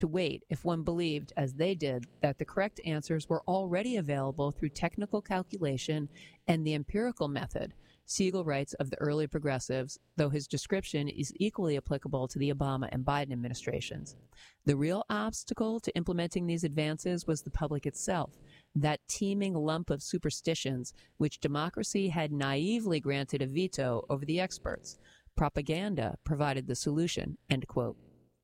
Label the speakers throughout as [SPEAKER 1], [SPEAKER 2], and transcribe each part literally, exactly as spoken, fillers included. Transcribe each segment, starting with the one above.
[SPEAKER 1] to wait if one believed, as they did, that the correct answers were already available through technical calculation and the empirical method, Siegel writes of the early progressives, though his description is equally applicable to the Obama and Biden administrations. The real obstacle to implementing these advances was the public itself, that teeming lump of superstitions which democracy had naively granted a veto over the experts. Propaganda provided the solution, end quote.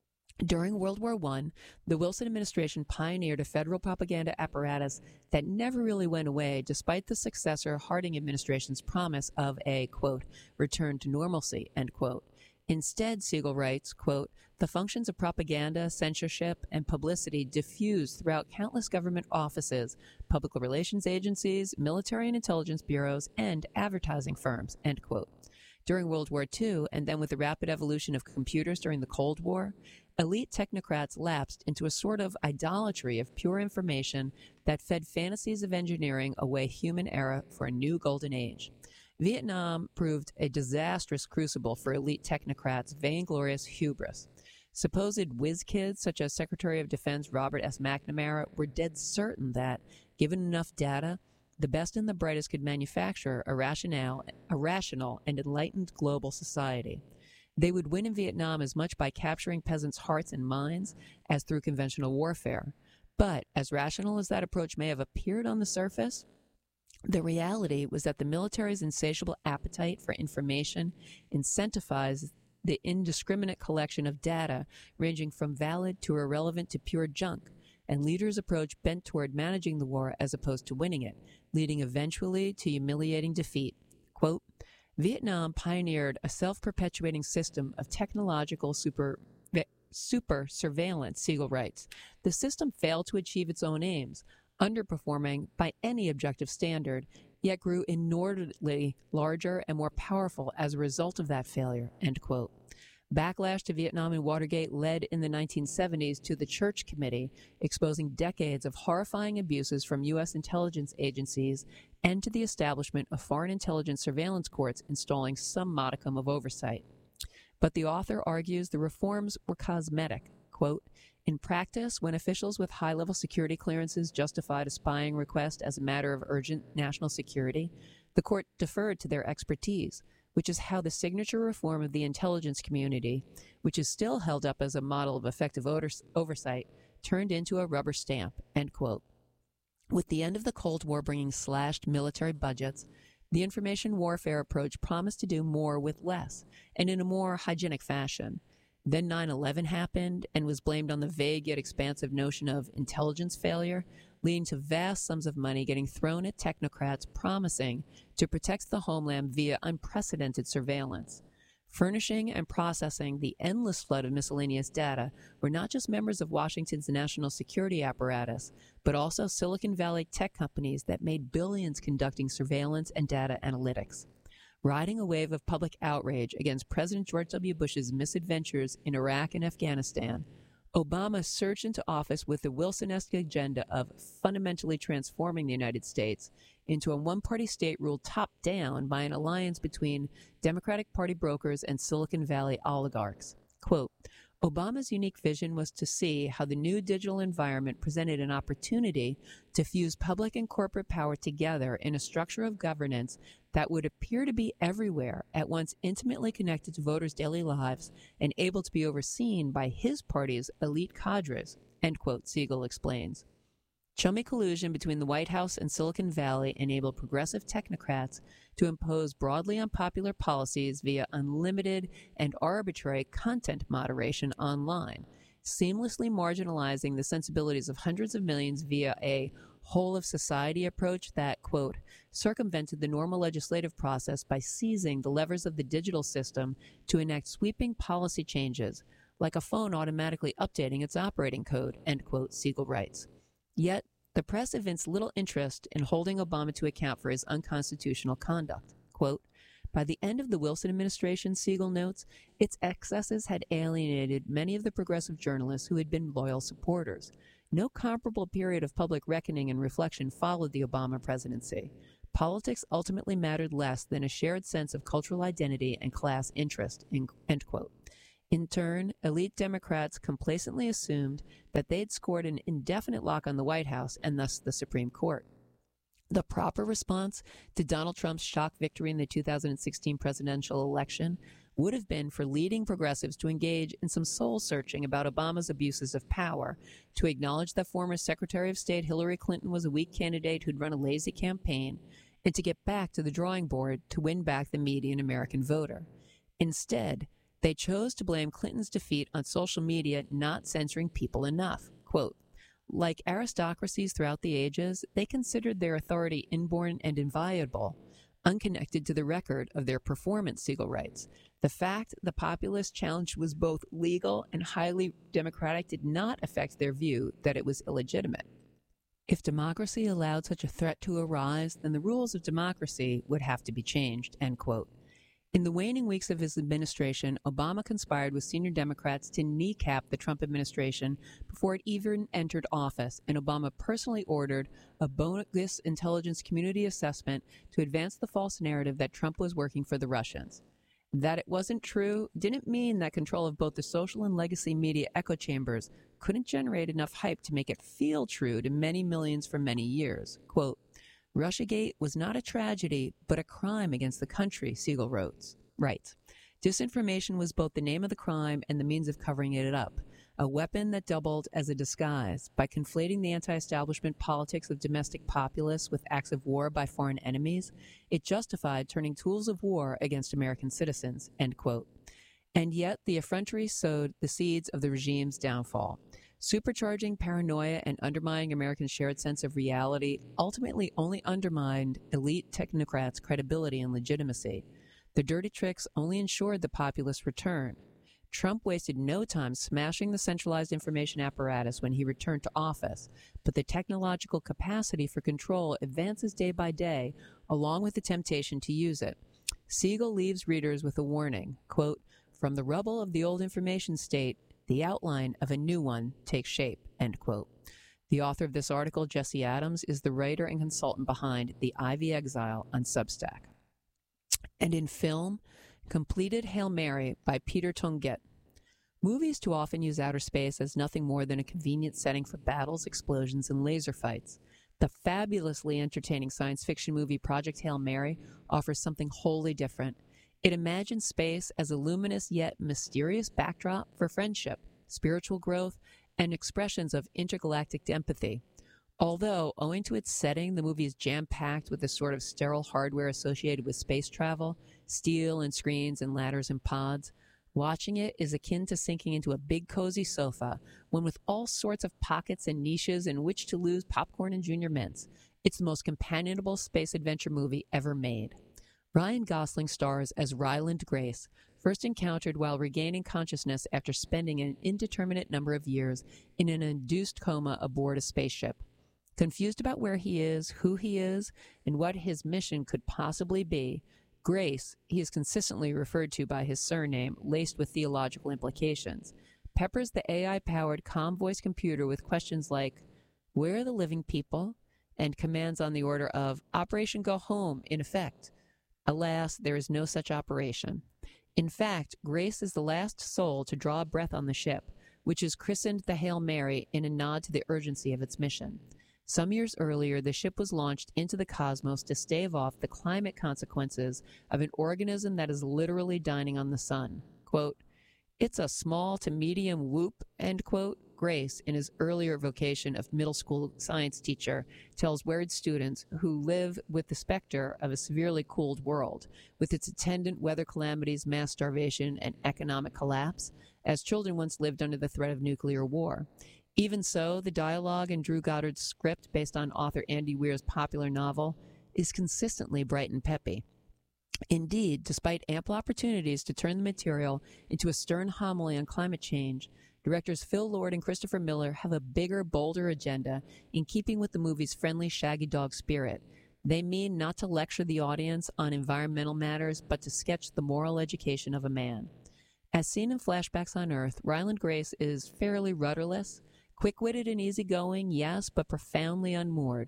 [SPEAKER 1] During World War One, the Wilson administration pioneered a federal propaganda apparatus that never really went away despite the successor Harding administration's promise of a, quote, return to normalcy, end quote. Instead, Siegel writes, quote, the functions of propaganda, censorship, and publicity diffused throughout countless government offices, public relations agencies, military and intelligence bureaus, and advertising firms, end quote. During World War Two, and then with the rapid evolution of computers during the Cold War, elite technocrats lapsed into a sort of idolatry of pure information that fed fantasies of engineering a way human era for a new golden age. Vietnam proved a disastrous crucible for elite technocrats' vainglorious hubris. Supposed whiz kids such as Secretary of Defense Robert S. McNamara were dead certain that, given enough data, the best and the brightest could manufacture a rational, a rational and enlightened global society. They would win in Vietnam as much by capturing peasants' hearts and minds as through conventional warfare. But, as rational as that approach may have appeared on the surface, the reality was that the military's insatiable appetite for information incentivized the indiscriminate collection of data ranging from valid to irrelevant to pure junk, and leaders' approach bent toward managing the war as opposed to winning it, leading eventually to humiliating defeat. Quote, Vietnam pioneered a self-perpetuating system of technological super, super surveillance, Siegel writes. The system failed to achieve its own aims, underperforming by any objective standard, yet grew inordinately larger and more powerful as a result of that failure, end quote. Backlash to Vietnam and Watergate led in the nineteen seventies to the Church Committee, exposing decades of horrifying abuses from U S intelligence agencies and to the establishment of foreign intelligence surveillance courts installing some modicum of oversight. But the author argues the reforms were cosmetic. Quote, in practice, when officials with high-level security clearances justified a spying request as a matter of urgent national security, the court deferred to their expertise, which is how the signature reform of the intelligence community, which is still held up as a model of effective oversight, turned into a rubber stamp, end quote. With the end of the Cold War bringing slashed military budgets, the information warfare approach promised to do more with less, and in a more hygienic fashion. Then nine eleven happened and was blamed on the vague yet expansive notion of intelligence failure, leading to vast sums of money getting thrown at technocrats promising to protect the homeland via unprecedented surveillance. Furnishing and processing the endless flood of miscellaneous data were not just members of Washington's national security apparatus, but also Silicon Valley tech companies that made billions conducting surveillance and data analytics. Riding a wave of public outrage against President George W. Bush's misadventures in Iraq and Afghanistan, Obama surged into office with the Wilson-esque agenda of fundamentally transforming the United States into a one-party state ruled top-down by an alliance between Democratic Party brokers and Silicon Valley oligarchs. Quote, Obama's unique vision was to see how the new digital environment presented an opportunity to fuse public and corporate power together in a structure of governance that would appear to be everywhere, at once intimately connected to voters' daily lives and able to be overseen by his party's elite cadres, end quote, Siegel explains. Chummy collusion between the White House and Silicon Valley enabled progressive technocrats to impose broadly unpopular policies via unlimited and arbitrary content moderation online, seamlessly marginalizing the sensibilities of hundreds of millions via a whole-of-society approach that, quote, circumvented the normal legislative process by seizing the levers of the digital system to enact sweeping policy changes, like a phone automatically updating its operating code, end quote, Siegel writes. Yet, the press evinced little interest in holding Obama to account for his unconstitutional conduct. Quote, by the end of the Wilson administration, Siegel notes, its excesses had alienated many of the progressive journalists who had been loyal supporters. No comparable period of public reckoning and reflection followed the Obama presidency. Politics ultimately mattered less than a shared sense of cultural identity and class interest, end quote. In turn, elite Democrats complacently assumed that they'd scored an indefinite lock on the White House and thus the Supreme Court. The proper response to Donald Trump's shock victory in the two thousand sixteen presidential election would have been for leading progressives to engage in some soul-searching about Obama's abuses of power, to acknowledge that former Secretary of State Hillary Clinton was a weak candidate who'd run a lazy campaign, and to get back to the drawing board to win back the median American voter. Instead, they chose to blame Clinton's defeat on social media not censoring people enough. Quote, like aristocracies throughout the ages, they considered their authority inborn and inviolable, unconnected to the record of their performance, Siegel writes. The fact the populist challenge was both legal and highly democratic did not affect their view that it was illegitimate. If democracy allowed such a threat to arise, then the rules of democracy would have to be changed, end quote. In the waning weeks of his administration, Obama conspired with senior Democrats to kneecap the Trump administration before it even entered office, and Obama personally ordered a bogus intelligence community assessment to advance the false narrative that Trump was working for the Russians. That it wasn't true didn't mean that control of both the social and legacy media echo chambers couldn't generate enough hype to make it feel true to many millions for many years. Quote, Russiagate was not a tragedy, but a crime against the country, Siegel wrote. Writes, disinformation was both the name of the crime and the means of covering it up, a weapon that doubled as a disguise. By conflating the anti-establishment politics of domestic populists with acts of war by foreign enemies, it justified turning tools of war against American citizens, end quote. And yet the effrontery sowed the seeds of the regime's downfall. Supercharging paranoia and undermining Americans' shared sense of reality ultimately only undermined elite technocrats' credibility and legitimacy. The dirty tricks only ensured the populist return. Trump wasted no time smashing the centralized information apparatus when he returned to office, but the technological capacity for control advances day by day, along with the temptation to use it. Siegel leaves readers with a warning, quote, from the rubble of the old information state, the outline of a new one takes shape, end quote. The author of this article, Jesse Adams, is the writer and consultant behind The Ivy Exile on Substack. And in film, completed Hail Mary by Peter Tonguet. Movies too often use outer space as nothing more than a convenient setting for battles, explosions, and laser fights. The fabulously entertaining science fiction movie Project Hail Mary offers something wholly different. It imagines space as a luminous yet mysterious backdrop for friendship, spiritual growth, and expressions of intergalactic empathy. Although, owing to its setting, the movie is jam-packed with the sort of sterile hardware associated with space travel, steel and screens and ladders and pods, watching it is akin to sinking into a big cozy sofa, one with all sorts of pockets and niches in which to lose popcorn and junior mints. It's the most companionable space adventure movie ever made. Ryan Gosling stars as Ryland Grace, first encountered while regaining consciousness after spending an indeterminate number of years in an induced coma aboard a spaceship. Confused about where he is, who he is, and what his mission could possibly be, Grace, he is consistently referred to by his surname, laced with theological implications, peppers the A I-powered comm voice computer with questions like, where are the living people? And commands on the order of, Operation Go Home, in effect. Alas, there is no such operation. In fact, Grace is the last soul to draw a breath on the ship, which is christened the Hail Mary in a nod to the urgency of its mission. Some years earlier, the ship was launched into the cosmos to stave off the climate consequences of an organism that is literally dining on the sun. Quote, it's a small to medium whoop, end quote. Grace, in his earlier vocation of middle school science teacher, tells worried students who live with the specter of a severely cooled world, with its attendant weather calamities, mass starvation, and economic collapse, as children once lived under the threat of nuclear war. Even so, the dialogue in Drew Goddard's script, based on author Andy Weir's popular novel, is consistently bright and peppy. Indeed, despite ample opportunities to turn the material into a stern homily on climate change, directors Phil Lord and Christopher Miller have a bigger, bolder agenda in keeping with the movie's friendly Shaggy Dog spirit. They mean not to lecture the audience on environmental matters, but to sketch the moral education of a man. As seen in Flashbacks on Earth, Ryland Grace is fairly rudderless, quick-witted and easygoing, yes, but profoundly unmoored.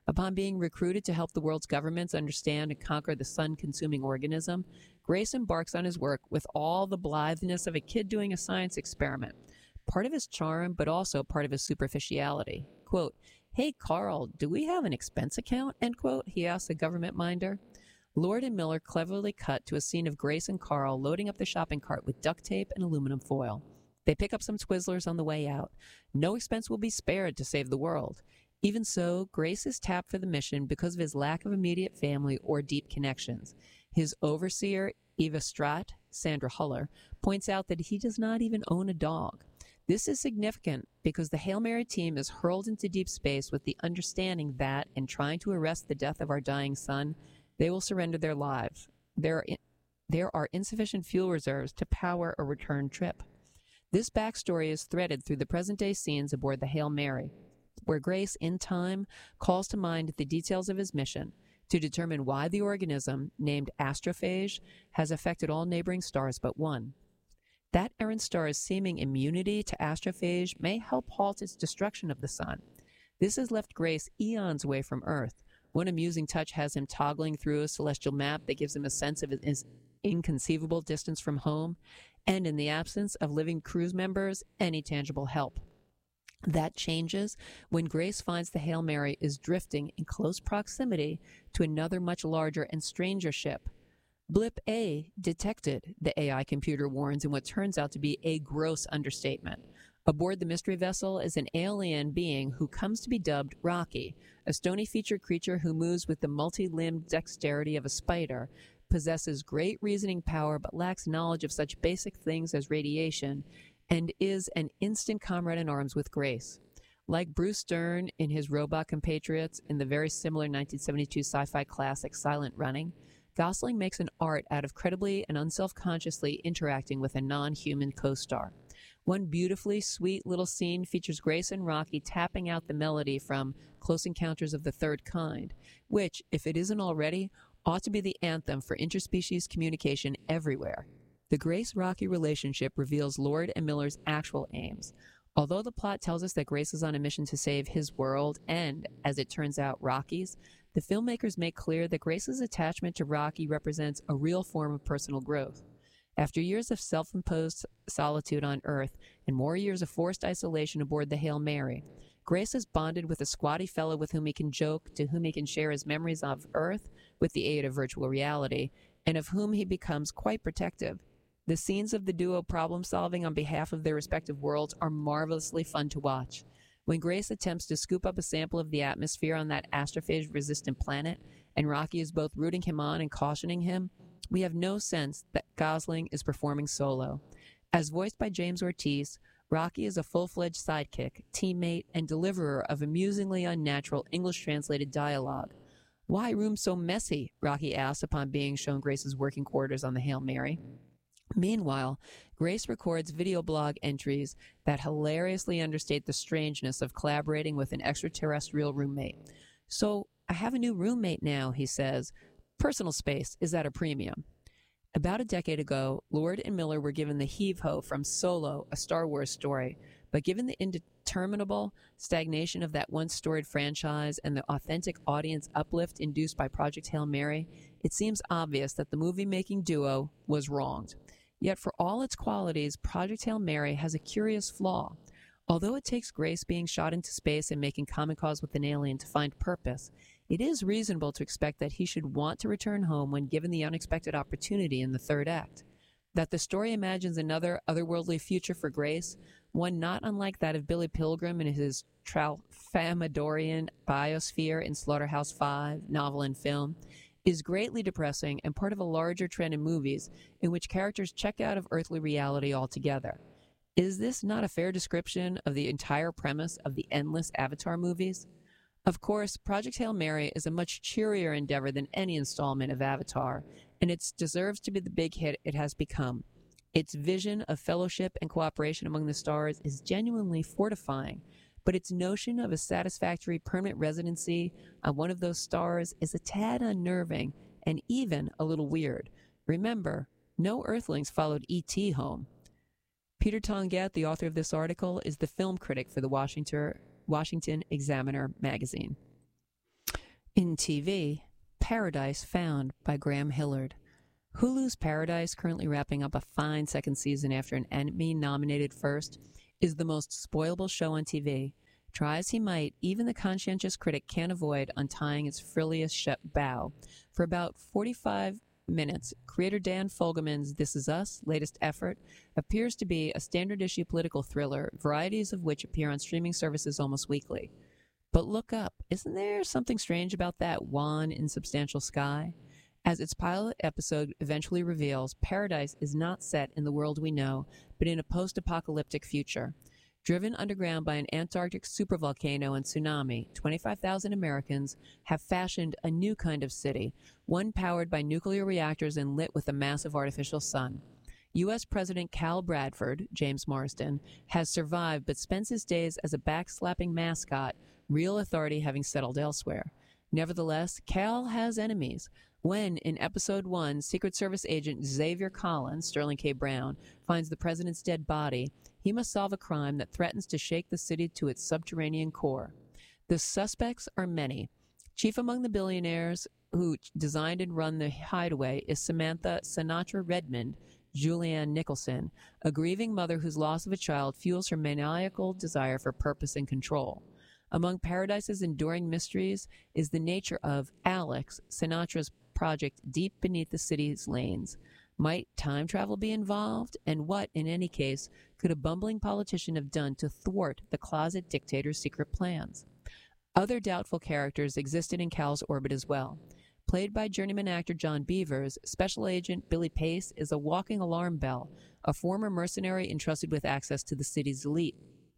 [SPEAKER 1] Upon being recruited to help the world's governments understand and conquer the sun-consuming organism, Grace embarks on his work with all the blitheness of a kid doing a science experiment. Part of his charm, but also part of his superficiality. Quote, "Hey, Carl, do we have an expense account?" End quote, he asks a government minder. Lord and Miller cleverly cut to a scene of Grace and Carl loading up the shopping cart with duct tape and aluminum foil. They pick up some Twizzlers on the way out. No expense will be spared to save the world. Even so, Grace is tapped for the mission because of his lack of immediate family or deep connections. His overseer, Eva Stratt, Sandra Huller, points out that he does not even own a dog. This is significant because the Hail Mary team is hurled into deep space with the understanding that, in trying to arrest the death of our dying sun, they will surrender their lives. There are, in, there are insufficient fuel reserves to power a return trip. This backstory is threaded through the present-day scenes aboard the Hail Mary, where Grace, in time, calls to mind the details of his mission to determine why the organism, named astrophage, has affected all neighboring stars but one. That errant star's seeming immunity to astrophage may help halt its destruction of the sun. This has left Grace eons away from Earth. One amusing touch has him toggling through a celestial map that gives him a sense of his inconceivable distance from home, and in the absence of living crew members, any tangible help. That changes when Grace finds the Hail Mary is drifting in close proximity to another much larger and stranger ship. Blip A detected, the A I computer warns in what turns out to be a gross understatement. Aboard the mystery vessel is an alien being who comes to be dubbed Rocky, a stony-featured creature who moves with the multi-limbed dexterity of a spider, possesses great reasoning power but lacks knowledge of such basic things as radiation, and is an instant comrade in arms with Grace. Like Bruce Dern in his robot compatriots in the very similar nineteen seventy-two sci-fi classic Silent Running, Gosling makes an art out of credibly and unself-consciously interacting with a non-human co-star. One beautifully sweet little scene features Grace and Rocky tapping out the melody from Close Encounters of the Third Kind, which, if it isn't already, ought to be the anthem for interspecies communication everywhere. The Grace-Rocky relationship reveals Lord and Miller's actual aims. Although the plot tells us that Grace is on a mission to save his world and, as it turns out, Rocky's, the filmmakers make clear that Grace's attachment to Rocky represents a real form of personal growth. After years of self-imposed solitude on Earth and more years of forced isolation aboard the Hail Mary, Grace is bonded with a squatty fellow with whom he can joke, to whom he can share his memories of Earth with the aid of virtual reality, and of whom he becomes quite protective. The scenes of the duo problem-solving on behalf of their respective worlds are marvelously fun to watch. When Grace attempts to scoop up a sample of the atmosphere on that astrophage-resistant planet, and Rocky is both rooting him on and cautioning him, we have no sense that Gosling is performing solo. As voiced by James Ortiz, Rocky is a full-fledged sidekick, teammate, and deliverer of amusingly unnatural English-translated dialogue. "Why room so messy?" Rocky asks upon being shown Grace's working quarters on the Hail Mary. Meanwhile, Grace records video blog entries that hilariously understate the strangeness of collaborating with an extraterrestrial roommate. "So, I have a new roommate now," he says. "Personal space is at a premium." About a decade ago, Lord and Miller were given the heave-ho from Solo, a Star Wars story, but given the indeterminable stagnation of that once storied franchise and the authentic audience uplift induced by Project Hail Mary, it seems obvious that the movie-making duo was wronged. Yet for all its qualities, Project Hail Mary has a curious flaw. Although it takes Grace being shot into space and making common cause with an alien to find purpose, it is reasonable to expect that he should want to return home when given the unexpected opportunity in the third act. That the story imagines another otherworldly future for Grace, one not unlike that of Billy Pilgrim in his Tralfamadorian biosphere in Slaughterhouse Five, novel and film, is greatly depressing and part of a larger trend in movies in which characters check out of earthly reality altogether. Is this not a fair description of the entire premise of the endless Avatar movies? Of course, Project Hail Mary is a much cheerier endeavor than any installment of Avatar, and it deserves to be the big hit it has become. Its vision of fellowship and cooperation among the stars is genuinely fortifying, but its notion of a satisfactory permanent residency on one of those stars is a tad unnerving and even a little weird. Remember, no Earthlings followed E T home. Peter Tonguette, the author of this article, is the film critic for the Washington, Washington Examiner magazine. In T V, Paradise Found by Graham Hillard. Hulu's Paradise, currently wrapping up a fine second season after an Emmy-nominated first, is the most spoilable show on T V. Try as he might, even the conscientious critic can't avoid untying its frillious sh- bow. For about forty-five minutes, creator Dan Fogelman's This Is Us latest effort appears to be a standard-issue political thriller, varieties of which appear on streaming services almost weekly. But look up, isn't there something strange about that wan, insubstantial sky? As its pilot episode eventually reveals, Paradise is not set in the world we know, but in a post-apocalyptic future. Driven underground by an Antarctic supervolcano and tsunami, twenty-five thousand Americans have fashioned a new kind of city, one powered by nuclear reactors and lit with a massive artificial sun. U S President Cal Bradford, James Marsden, has survived but spends his days as a backslapping mascot, real authority having settled elsewhere. Nevertheless, Cal has enemies. When, in Episode one, Secret Service agent Xavier Collins, Sterling K. Brown, finds the president's dead body, he must solve a crime that threatens to shake the city to its subterranean core. The suspects are many. Chief among the billionaires who designed and run the hideaway is Samantha Sinatra Redmond, Julianne Nicholson, a grieving mother whose loss of a child fuels her maniacal desire for purpose and control. Among Paradise's enduring mysteries is the nature of Alex, Sinatra's project deep beneath the city's lanes. Might time travel be involved? And what, in any case, could a bumbling politician have done to thwart the closet dictator's secret plans? Other doubtful characters existed in Cal's orbit as well. Played by journeyman actor John Beavers, Special Agent Billy Pace is a walking alarm bell, a former mercenary entrusted with access to the city's elite.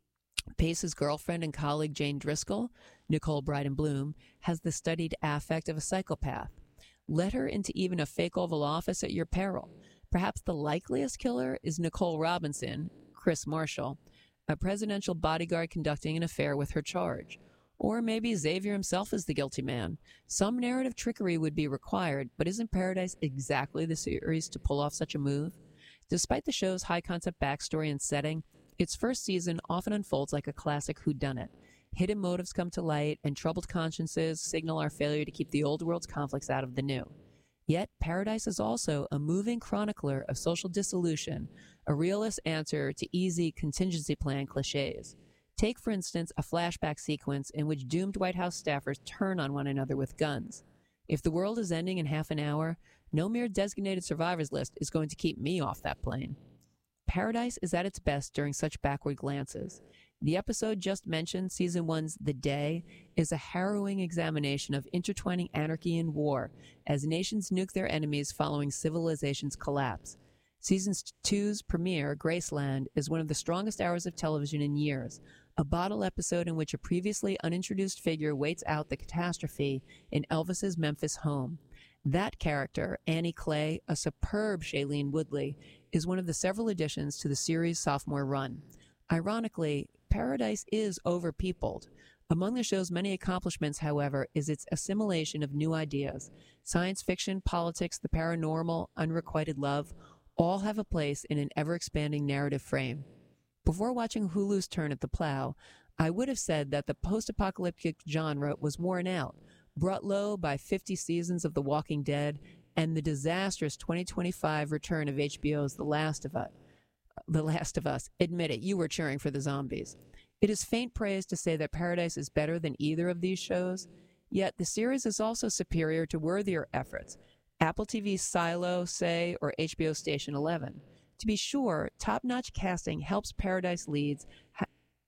[SPEAKER 1] Pace's girlfriend and colleague Jane Driscoll, Nicole Bryden Bloom, has the studied affect of a psychopath. Let her into even a fake Oval Office at your peril. Perhaps the likeliest killer is Nicole Robinson, Chris Marshall, a presidential bodyguard conducting an affair with her charge. Or maybe Xavier himself is the guilty man. Some narrative trickery would be required, but isn't Paradise exactly the series to pull off such a move? Despite the show's high-concept backstory and setting, its first season often unfolds like a classic whodunit. Hidden motives come to light, and troubled consciences signal our failure to keep the old world's conflicts out of the new. Yet, Paradise is also a moving chronicler of social dissolution, a realist answer to easy contingency plan cliches. Take, for instance, a flashback sequence in which doomed White House staffers turn on one another with guns. If the world is ending in half an hour, no mere designated survivors list is going to keep me off that plane. Paradise is at its best during such backward glances. The episode just mentioned, Season one's The Day, is a harrowing examination of intertwining anarchy and war as nations nuke their enemies following civilization's collapse. Season two's premiere, Graceland, is one of the strongest hours of television in years, a bottle episode in which a previously unintroduced figure waits out the catastrophe in Elvis's Memphis home. That character, Annie Clay, a superb Shailene Woodley, is one of the several additions to the series' sophomore run. Ironically, Paradise is overpeopled. Among the show's many accomplishments, however, is its assimilation of new ideas. Science fiction, politics, the paranormal, unrequited love, all have a place in an ever-expanding narrative frame. Before watching Hulu's turn at the plow, I would have said that the post-apocalyptic genre was worn out, brought low by fifty seasons of The Walking Dead and the disastrous twenty twenty-five return of H B O's The Last of Us. The Last of Us. Admit it, you were cheering for the zombies. It is faint praise to say that Paradise is better than either of these shows, yet the series is also superior to worthier efforts. Apple T V's Silo, say, or H B O Station eleven. To be sure, top-notch casting helps Paradise leads ha-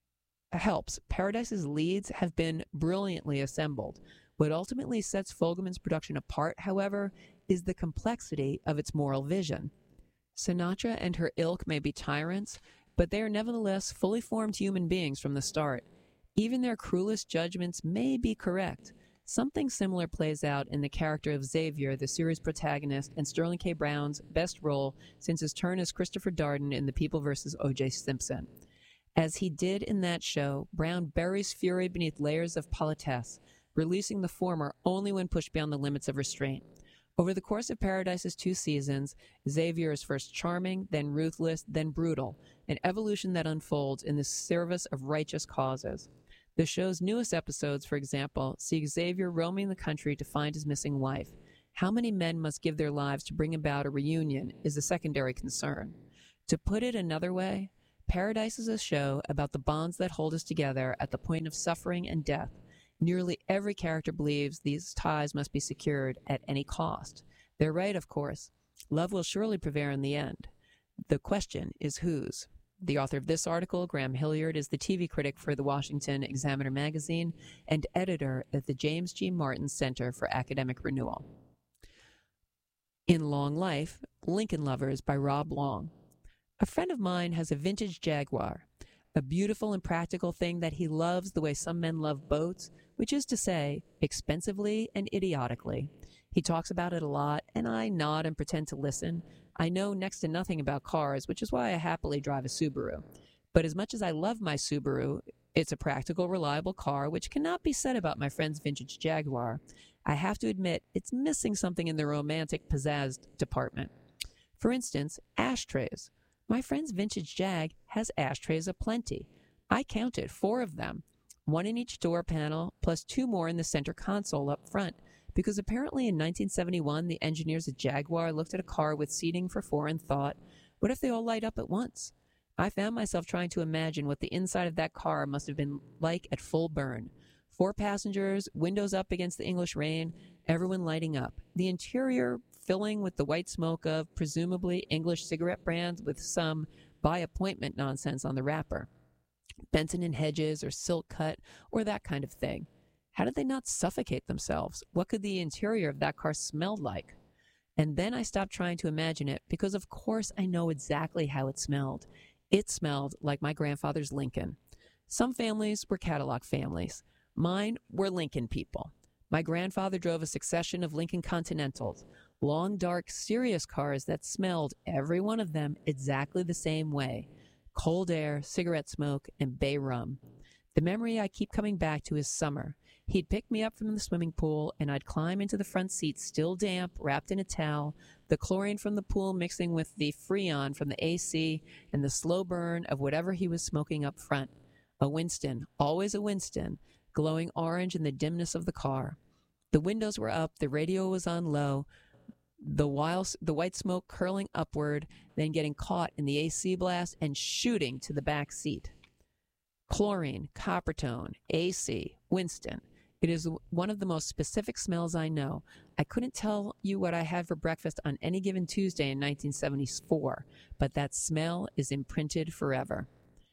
[SPEAKER 1] helps Paradise's leads have been brilliantly assembled. What ultimately sets Fogelman's production apart, however, is the complexity of its moral vision. Sinatra and her ilk may be tyrants, but they are nevertheless fully formed human beings from the start. Even their cruelest judgments may be correct. Something similar plays out in the character of Xavier, the series protagonist, and Sterling K. Brown's best role since his turn as Christopher Darden in The People versus O J Simpson. As he did in that show, Brown buries fury beneath layers of politesse, releasing the former only when pushed beyond the limits of restraint. Over the course of Paradise's two seasons, Xavier is first charming, then ruthless, then brutal, an evolution that unfolds in the service of righteous causes. The show's newest episodes, for example, see Xavier roaming the country to find his missing wife. How many men must give their lives to bring about a reunion is a secondary concern. To put it another way, Paradise is a show about the bonds that hold us together at the point of suffering and death. Nearly every character believes these ties must be secured at any cost. They're right, of course. Love will surely prevail in the end. The question is whose. The author of this article, Graham Hilliard, is the T V critic for the Washington Examiner magazine and editor at the James G. Martin Center for Academic Renewal. In Long Life, Lincoln Lovers by Rob Long. A friend of mine has a vintage Jaguar, a beautiful and practical thing that he loves the way some men love boats, which is to say, expensively and idiotically. He talks about it a lot, and I nod and pretend to listen. I know next to nothing about cars, which is why I happily drive a Subaru. But as much as I love my Subaru, it's a practical, reliable car, which cannot be said about my friend's vintage Jaguar. I have to admit, it's missing something in the romantic pizzazz department. For instance, ashtrays. My friend's vintage Jag has ashtrays aplenty. I counted four of them, one in each door panel, plus two more in the center console up front, because apparently in nineteen seventy-one, the engineers at Jaguar looked at a car with seating for four and thought, what if they all light up at once? I found myself trying to imagine what the inside of that car must have been like at full burn. Four passengers, windows up against the English rain, everyone lighting up. The interior filling with the white smoke of, presumably, English cigarette brands with some by-appointment nonsense on the wrapper. Benson and Hedges or Silk Cut or that kind of thing. How did they not suffocate themselves? What could the interior of that car smell like? And then I stopped trying to imagine it because, of course, I know exactly how it smelled. It smelled like my grandfather's Lincoln. Some families were Cadillac families. Mine were Lincoln people. My grandfather drove a succession of Lincoln Continentals, long, dark, serious cars that smelled, every one of them, exactly the same way. Cold air, cigarette smoke, and bay rum. The memory I keep coming back to is summer. He'd pick me up from the swimming pool, and I'd climb into the front seat still damp, wrapped in a towel, the chlorine from the pool mixing with the Freon from the A C, and the slow burn of whatever he was smoking up front. A Winston, always a Winston, glowing orange in the dimness of the car. The windows were up, the radio was on low, the, while, the white smoke curling upward, then getting caught in the A C blast and shooting to the back seat. Chlorine, Coppertone, A C, Winston. It is one of the most specific smells I know. I couldn't tell you what I had for breakfast on any given Tuesday in nineteen seventy-four, but that smell is imprinted forever.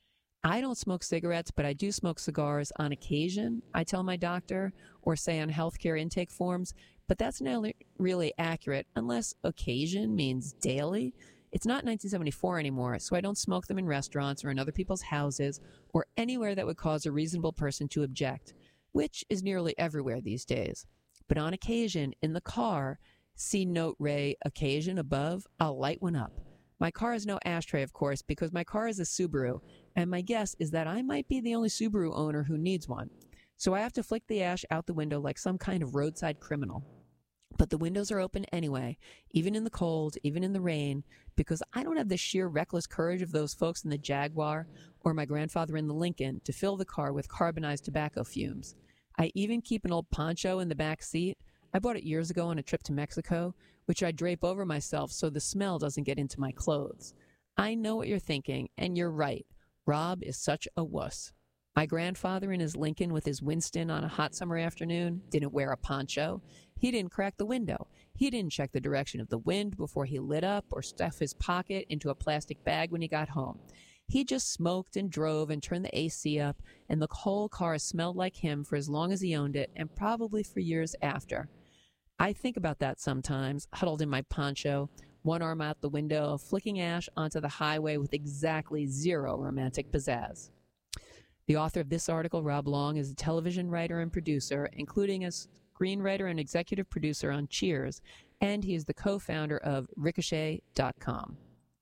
[SPEAKER 1] I don't smoke cigarettes, but I do smoke cigars on occasion, I tell my doctor, or say on healthcare intake forms, but that's not really accurate unless occasion means daily. It's not nineteen seventy-four anymore, so I don't smoke them in restaurants or in other people's houses or anywhere that would cause a reasonable person to object, which is nearly everywhere these days. But on occasion, in the car, see note Ray, occasion above, I'll light one up. My car has no ashtray, of course, because my car is a Subaru, and my guess is that I might be the only Subaru owner who needs one. So I have to flick the ash out the window like some kind of roadside criminal. But the windows are open anyway, even in the cold, even in the rain, because I don't have the sheer reckless courage of those folks in the Jaguar or my grandfather in the Lincoln to fill the car with carbonized tobacco fumes. I even keep an old poncho in the back seat. I bought it years ago on a trip to Mexico, which I drape over myself so the smell doesn't get into my clothes. I know what you're thinking, and you're right. Rob is such a wuss. My grandfather in his Lincoln with his Winston on a hot summer afternoon didn't wear a poncho. He didn't crack the window. He didn't check the direction of the wind before he lit up or stuff his pocket into a plastic bag when he got home. He just smoked and drove and turned the A C up, and the whole car smelled like him for as long as he owned it, and probably for years after. I think about that sometimes, huddled in my poncho, one arm out the window, flicking ash onto the highway with exactly zero romantic pizzazz. The author of this article, Rob Long, is a television writer and producer, including a screenwriter and executive producer on Cheers, and he is the co-founder of Ricochet dot com.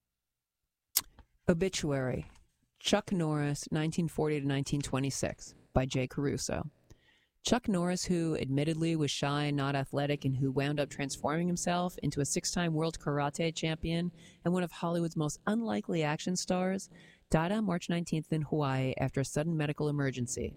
[SPEAKER 1] Obituary. Chuck Norris, nineteen forty to nineteen twenty-six, by Jay Caruso. Chuck Norris, who admittedly was shy and not athletic and who wound up transforming himself into a six-time world karate champion and one of Hollywood's most unlikely action stars, died on March nineteenth in Hawaii after a sudden medical emergency. He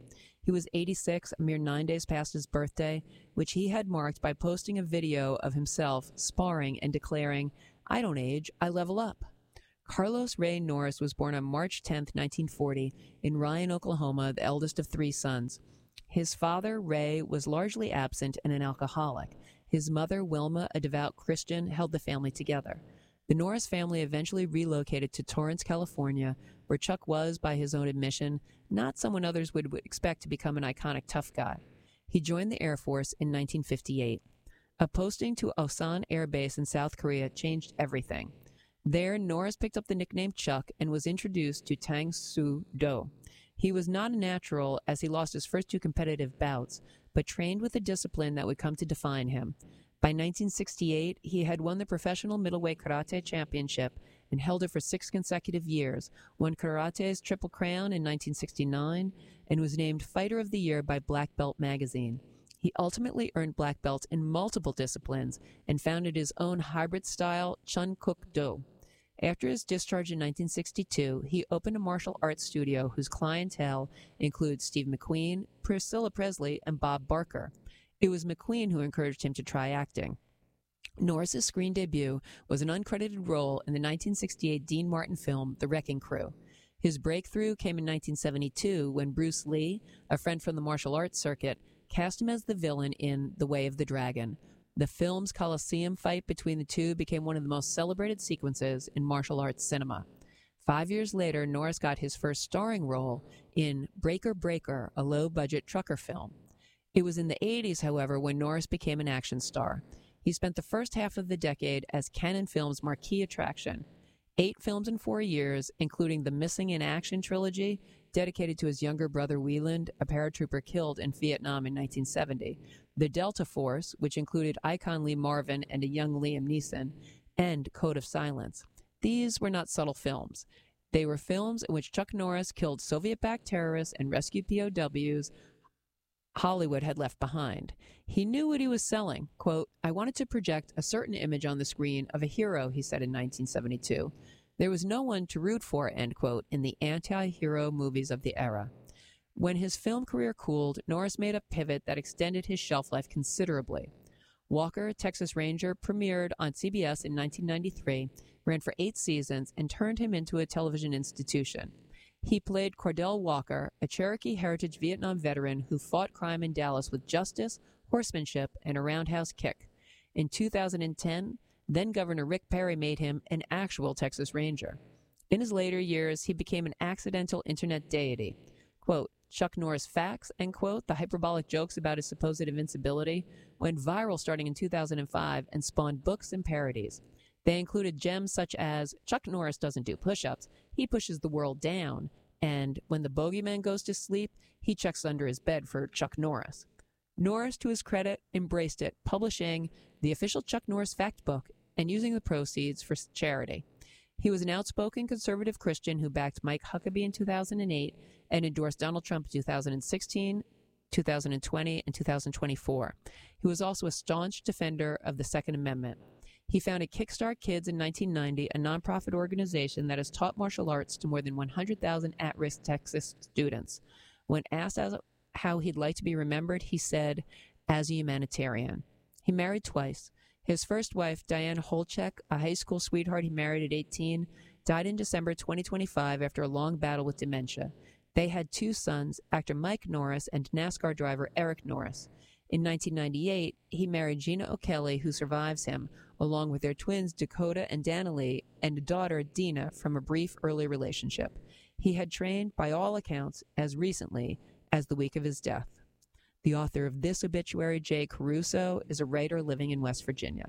[SPEAKER 1] He was eighty-six, a mere nine days past his birthday, which he had marked by posting a video of himself sparring and declaring, "I don't age, I level up." Carlos Ray Norris was born on March tenth, nineteen forty, in Ryan, Oklahoma, the eldest of three sons. His father, Ray, was largely absent and an alcoholic. His mother, Wilma, a devout Christian, held the family together. The Norris family eventually relocated to Torrance, California, where Chuck was, by his own admission, not someone others would expect to become an iconic tough guy. He joined the Air Force in nineteen fifty-eight. A posting to Osan Air Base in South Korea changed everything. There, Norris picked up the nickname Chuck and was introduced to Tang Soo Do. He was not a natural, as he lost his first two competitive bouts, but trained with a discipline that would come to define him. By nineteen sixty-eight, he had won the Professional Middleweight Karate Championship and held it for six consecutive years, won Karate's Triple Crown in nineteen sixty-nine, and was named Fighter of the Year by Black Belt magazine. He ultimately earned black belts in multiple disciplines and founded his own hybrid-style Chun Kuk Do. After his discharge in nineteen sixty-two, he opened a martial arts studio whose clientele includes Steve McQueen, Priscilla Presley, and Bob Barker. It was McQueen who encouraged him to try acting. Norris's screen debut was an uncredited role in the nineteen sixty-eight Dean Martin film The Wrecking Crew. His breakthrough came in nineteen seventy-two when Bruce Lee, a friend from the martial arts circuit, cast him as the villain in The Way of the Dragon. The film's Coliseum fight between the two became one of the most celebrated sequences in martial arts cinema. Five years later, Norris got his first starring role in Breaker Breaker, a low-budget trucker film. It was in the eighties, however, when Norris became an action star. He spent the first half of the decade as Cannon Films' marquee attraction. Eight films in four years, including the Missing in Action trilogy, dedicated to his younger brother Wieland, a paratrooper killed in Vietnam in nineteen seventy, The Delta Force, which included icon Lee Marvin and a young Liam Neeson, and Code of Silence. These were not subtle films. They were films in which Chuck Norris killed Soviet-backed terrorists and rescued P O Ws Hollywood had left behind. He knew what he was selling. Quote, "I wanted to project a certain image on the screen of a hero," he said in nineteen seventy-two. There was no one to root for, end quote, in the anti-hero movies of the era. When his film career cooled, Norris made a pivot that extended his shelf life considerably. Walker, Texas Ranger, premiered on C B S in nineteen ninety-three, ran for eight seasons, and turned him into a television institution. He played Cordell Walker, a Cherokee Heritage Vietnam veteran who fought crime in Dallas with justice, horsemanship, and a roundhouse kick. In two thousand ten, then-Governor Rick Perry made him an actual Texas Ranger. In his later years, he became an accidental internet deity. Quote, Chuck Norris facts, end quote, the hyperbolic jokes about his supposed invincibility, went viral starting in two thousand five and spawned books and parodies. They included gems such as, Chuck Norris doesn't do push-ups, he pushes the world down, and when the bogeyman goes to sleep, he checks under his bed for Chuck Norris. Norris, to his credit, embraced it, publishing the official Chuck Norris fact book and using the proceeds for charity. He was an outspoken conservative Christian who backed Mike Huckabee in two thousand eight and endorsed Donald Trump in two thousand sixteen, two thousand twenty, and two thousand twenty-four. He was also a staunch defender of the Second Amendment. He founded Kickstart Kids in nineteen ninety, a nonprofit organization that has taught martial arts to more than one hundred thousand at-risk Texas students. When asked as how he'd like to be remembered, he said, as a humanitarian. He married twice. His first wife, Diane Holchek, a high school sweetheart he married at eighteen, died in December twenty twenty-five after a long battle with dementia. They had two sons, actor Mike Norris and NASCAR driver Eric Norris. In nineteen ninety-eight, he married Gina O'Kelly, who survives him, along with their twins Dakota and Danilee, and a daughter, Dina, from a brief early relationship. He had trained, by all accounts, as recently as the week of his death. The author of this obituary, Jay Caruso, is a writer living in West Virginia.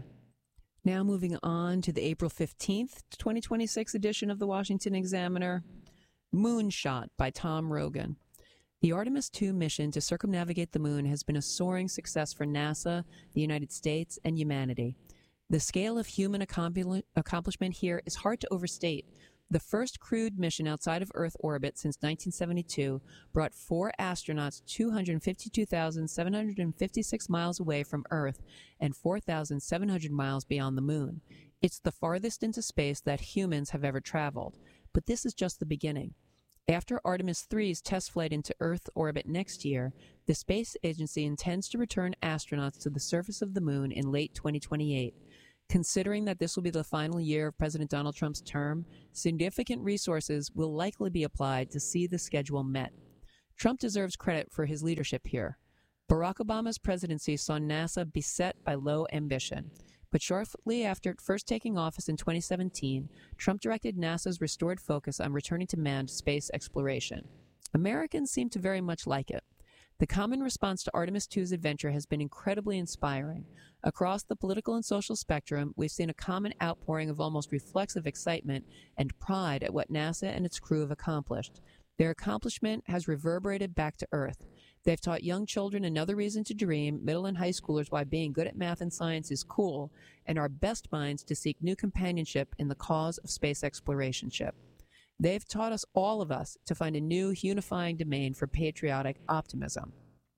[SPEAKER 1] Now moving on to the April fifteenth, twenty twenty-six edition of the Washington Examiner, Moonshot by Tom Rogan. The Artemis two mission to circumnavigate the moon has been a soaring success for NASA, the United States, and humanity. The scale of human accomplishment here is hard to overstate. The first crewed mission outside of Earth orbit since nineteen seventy-two brought four astronauts two hundred fifty-two thousand seven hundred fifty-six miles away from Earth and four thousand seven hundred miles beyond the moon. It's the farthest into space that humans have ever traveled. But this is just the beginning. After Artemis three's test flight into Earth orbit next year, the space agency intends to return astronauts to the surface of the moon in late twenty twenty-eight. Considering that this will be the final year of President Donald Trump's term, significant resources will likely be applied to see the schedule met. Trump deserves credit for his leadership here. Barack Obama's presidency saw NASA beset by low ambition. But shortly after first taking office in twenty seventeen, Trump directed NASA's restored focus on returning to manned space exploration. Americans seem to very much like it. The common response to Artemis two's adventure has been incredibly inspiring. Across the political and social spectrum, we've seen a common outpouring of almost reflexive excitement and pride at what NASA and its crew have accomplished. Their accomplishment has reverberated back to Earth. They've taught young children another reason to dream, middle and high schoolers why being good at math and science is cool, and our best minds to seek new companionship in the cause of space explorationship. They've taught us, all of us, to find a new unifying domain for patriotic optimism.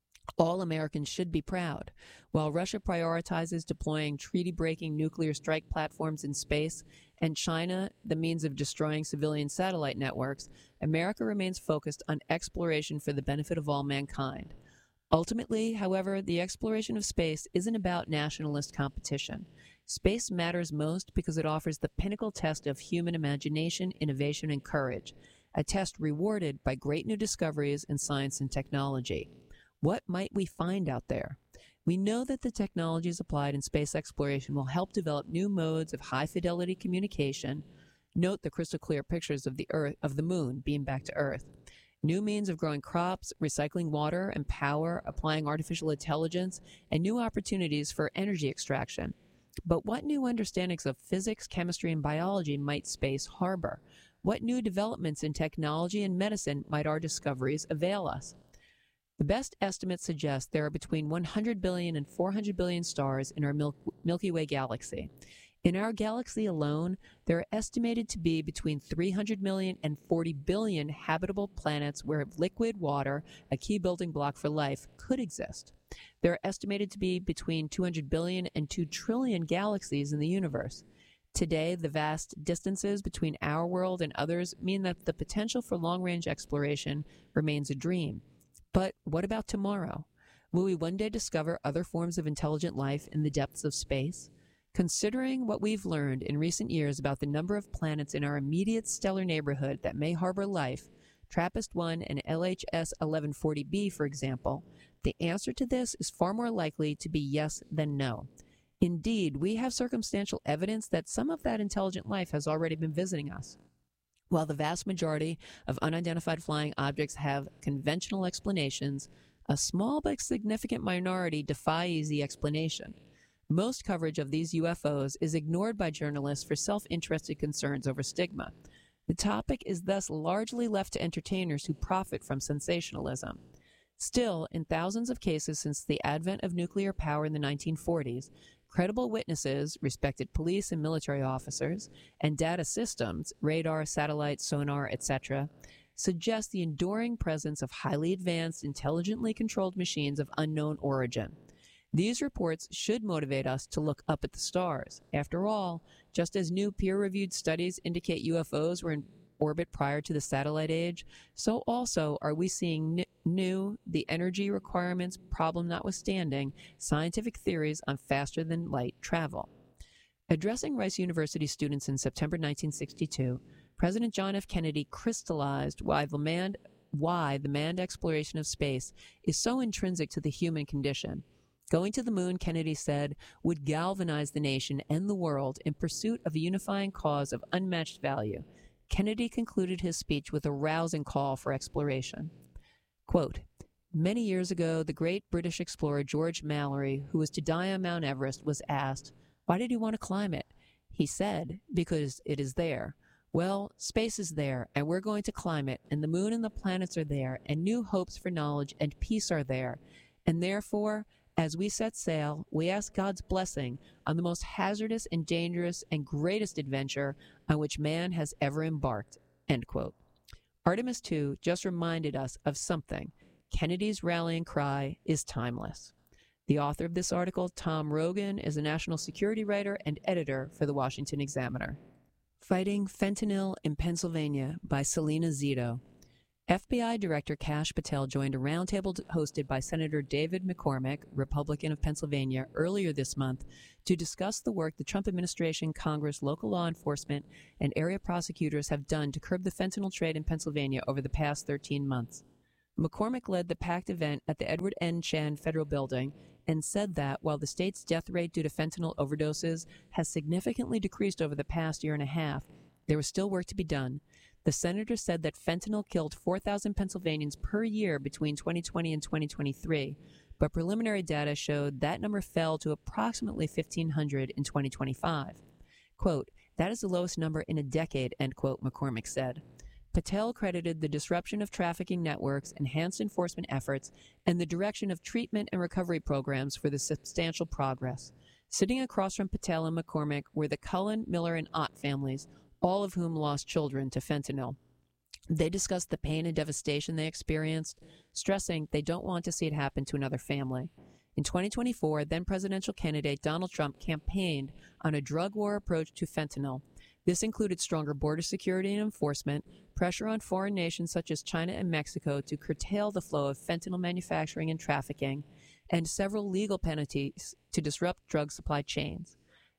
[SPEAKER 1] All Americans should be proud. While Russia prioritizes deploying treaty-breaking nuclear strike platforms in space and China the means of destroying civilian satellite networks, America remains focused on exploration for the benefit of all mankind. Ultimately, however, the exploration of space isn't about nationalist competition. Space matters most because it offers the pinnacle test of human imagination, innovation, and courage, a test rewarded by great new discoveries in science and technology. What might we find out there? We know that the technologies applied in space exploration will help develop new modes of high-fidelity communication. Note the crystal-clear pictures of the Earth, of the moon beamed back to Earth. New means of growing crops, recycling water and power, applying artificial intelligence, and new opportunities for energy extraction. But what new understandings of physics, chemistry, and biology might space harbor? What new developments in technology and medicine might our discoveries avail us? The best estimates suggest there are between one hundred billion and four hundred billion stars in our Mil- Milky Way galaxy. In our galaxy alone, there are estimated to be between three hundred million and forty billion habitable planets where liquid water, a key building block for life, could exist. There are estimated to be between two hundred billion and two trillion galaxies in the universe. Today, the vast distances between our world and others mean that the potential for long-range exploration remains a dream. But what about tomorrow? Will we one day discover other forms of intelligent life in the depths of space? Considering what we've learned in recent years about the number of planets in our immediate stellar neighborhood that may harbor life, TRAPPIST one and L H S eleven forty b, for example, the answer to this is far more likely to be yes than no. Indeed, we have circumstantial evidence that some of that intelligent life has already been visiting us. While the vast majority of unidentified flying objects have conventional explanations, a small but significant minority defy easy explanation. Most coverage of these U F Os is ignored by journalists for self-interested concerns over stigma. The topic is thus largely left to entertainers who profit from sensationalism. Still, in thousands of cases since the advent of nuclear power in the nineteen forties, credible witnesses, respected police and military officers, and data systems, radar, satellite, sonar, et cetera, suggest the enduring presence of highly advanced, intelligently controlled machines of unknown origin. These reports should motivate us to look up at the stars. After all, just as new peer-reviewed studies indicate U F Os were in orbit prior to the satellite age, so also are we seeing n- new, the energy requirements problem notwithstanding, scientific theories on faster-than-light travel. Addressing Rice University students in September nineteen sixty-two, President John F. Kennedy crystallized why the manned, why the manned exploration of space is so intrinsic to the human condition. Going to the moon, Kennedy said, would galvanize the nation and the world in pursuit of a unifying cause of unmatched value. Kennedy concluded his speech with a rousing call for exploration. Quote, many years ago, the great British explorer George Mallory, who was to die on Mount Everest, was asked, why did he want to climb it? He said, because it is there. Well, space is there, and we're going to climb it, and the moon and the planets are there, and new hopes for knowledge and peace are there. And therefore, as we set sail, we ask God's blessing on the most hazardous and dangerous and greatest adventure on which man has ever embarked. End quote. Artemis two just reminded us of something. Kennedy's rallying cry is timeless. The author of this article, Tom Rogan, is a national security writer and editor for the Washington Examiner. Fighting Fentanyl in Pennsylvania by Selena Zito. F B I Director Kash Patel joined a roundtable hosted by Senator David McCormick, Republican of Pennsylvania, earlier this month to discuss the work the Trump administration, Congress, local law enforcement, and area prosecutors have done to curb the fentanyl trade in Pennsylvania over the past thirteen months. McCormick led the packed event at the Edward N. Chan Federal Building and said that while the state's death rate due to fentanyl overdoses has significantly decreased over the past year and a half, there was still work to be done. The senator said that fentanyl killed four thousand Pennsylvanians per year between twenty twenty and twenty twenty-three, but preliminary data showed that number fell to approximately fifteen hundred in twenty twenty-five. Quote, "That is the lowest number in a decade," end quote, McCormick said. Patel credited the disruption of trafficking networks, enhanced enforcement efforts, and the direction of treatment and recovery programs for the substantial progress. Sitting across from Patel and McCormick were the Cullen, Miller, and Ott families, all of whom lost children to fentanyl. They discussed the pain and devastation they experienced, stressing they don't want to see it happen to another family. In twenty twenty-four, then-presidential candidate Donald Trump campaigned on a drug war approach to fentanyl. This included stronger border security and enforcement, pressure on foreign nations such as China and Mexico to curtail the flow of fentanyl manufacturing and trafficking, and several legal penalties to disrupt drug supply chains.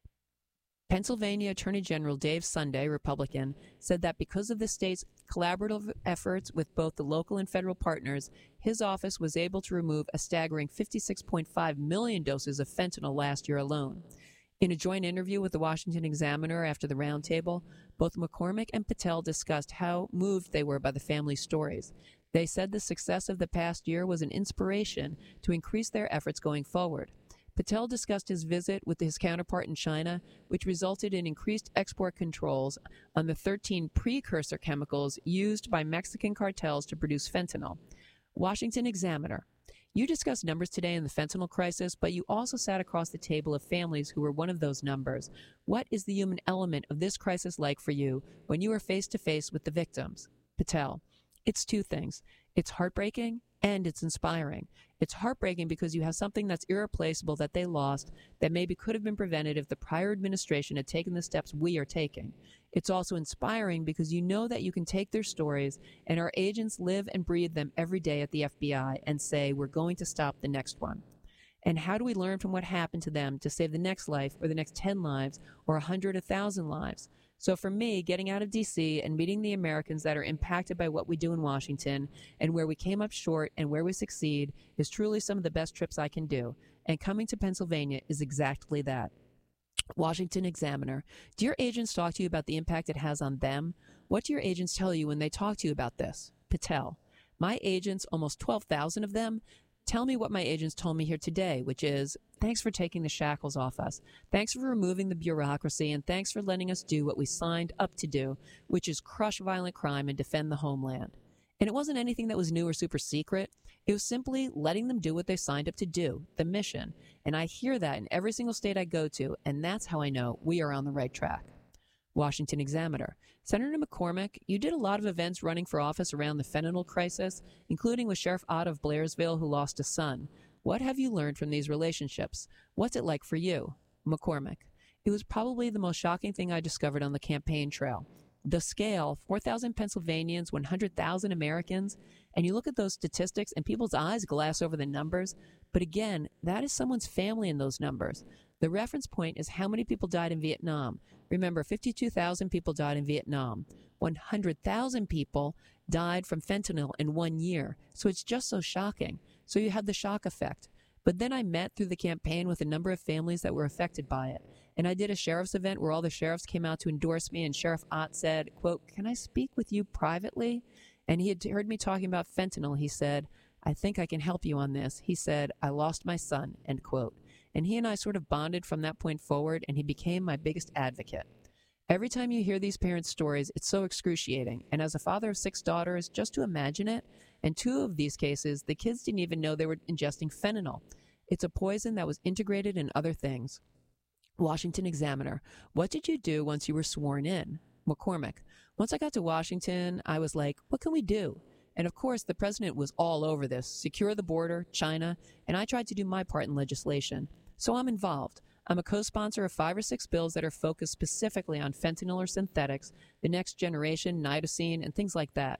[SPEAKER 1] Pennsylvania Attorney General Dave Sunday, Republican, said that because of the state's collaborative efforts with both the local and federal partners, his office was able to remove a staggering fifty-six point five million doses of fentanyl last year alone. In a joint interview with the Washington Examiner after the roundtable, both McCormick and Patel discussed how moved they were by the family's stories. They said the success of the past year was an inspiration to increase their efforts going forward. Patel discussed his visit with his counterpart in China, which resulted in increased export controls on the thirteen precursor chemicals used by Mexican cartels to produce fentanyl. Washington Examiner. You discussed numbers today in the fentanyl crisis, but you also sat across the table of families who were one of those numbers. What is the human element of this crisis like for you when you are face to face with the victims? Patel. It's two things. It's heartbreaking and it's inspiring. It's heartbreaking because you have something that's irreplaceable that they lost that maybe could have been prevented if the prior administration had taken the steps we are taking. It's also inspiring because you know that you can take their stories and our agents live and breathe them every day at the F B I and say, we're going to stop the next one. And how do we learn from what happened to them to save the next life or the next ten lives or a hundred, a thousand lives? So for me, getting out of D C and meeting the Americans that are impacted by what we do in Washington and where we came up short and where we succeed is truly some of the best trips I can do. And coming to Pennsylvania is exactly that. Washington Examiner. Do your agents talk to you about the impact it has on them? What do your agents tell you when they talk to you about this? Patel. My agents, almost twelve thousand of them, tell me what my agents told me here today, which is, thanks for taking the shackles off us. Thanks for removing the bureaucracy, and thanks for letting us do what we signed up to do, which is crush violent crime and defend the homeland. And it wasn't anything that was new or super secret. It was simply letting them do what they signed up to do, the mission. And I hear that in every single state I go to, and that's how I know we are on the right track. Washington Examiner. Senator McCormick, you did a lot of events running for office around the fentanyl crisis, including with Sheriff Ott of Blairsville, who lost a son. What have you learned from these relationships? What's it like for you? McCormick. It was probably the most shocking thing I discovered on the campaign trail. The scale, four thousand Pennsylvanians, one hundred thousand Americans, and you look at those statistics and people's eyes glass over the numbers, but again, that is someone's family in those numbers. The reference point is how many people died in Vietnam. Remember, fifty-two thousand people died in Vietnam. one hundred thousand people died from fentanyl in one year. So it's just so shocking. So you have the shock effect. But then I met through the campaign with a number of families that were affected by it. And I did a sheriff's event where all the sheriffs came out to endorse me, and Sheriff Ott said, quote, "Can I speak with you privately?" And he had heard me talking about fentanyl. He said, "I think I can help you on this." He said, "I lost my son," end quote. And he and I sort of bonded from that point forward, and he became my biggest advocate. Every time you hear these parents' stories, it's so excruciating. And as a father of six daughters, just to imagine it, in two of these cases, the kids didn't even know they were ingesting fentanyl. It's a poison that was integrated in other things. Washington Examiner. What did you do once you were sworn in? McCormick. Once I got to Washington, I was like, what can we do? And of course, the president was all over this. Secure the border, China, and I tried to do my part in legislation. So I'm involved. I'm a co-sponsor of five or six bills that are focused specifically on fentanyl or synthetics, the next generation, nitocene, and things like that.